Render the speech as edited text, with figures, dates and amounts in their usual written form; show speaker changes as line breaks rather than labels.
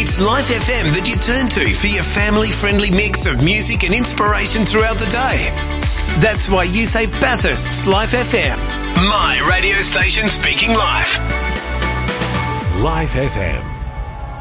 It's Life FM that you turn to for your family-friendly mix of music and inspiration throughout the day. That's why you say Bathurst's Life FM. My radio station speaking life.
Life FM.